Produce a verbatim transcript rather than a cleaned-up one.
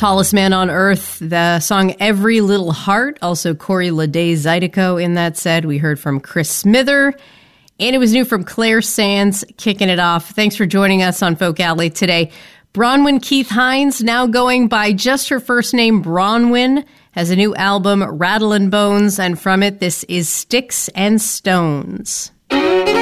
Tallest Man on Earth, the song Every Little Heart, also Corey Lede Zydeco in that set. We heard from Chris Smither, and it was new from Claire Sands, kicking it off. Thanks for joining us on Folk Alley today. Bronwyn Keith Hines, now going by just her first name, Bronwyn, has a new album, Rattlin' Bones, and from it, this is Sticks and Stones.